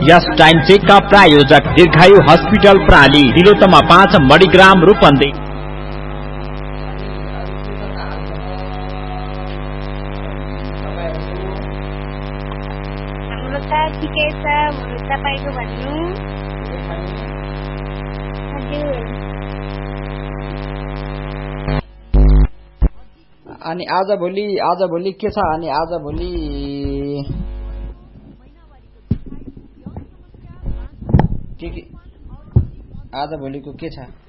यस time चेकका प्रायोजक दीर्घायु hospital प्राली, Tilottama 5 Manigram Rupandehi. हाम्रो त ठिकै छ, तपाईको भन्नु। अनि आजभोलि के छ? अनि आजभोलि आजभोलिको के छ?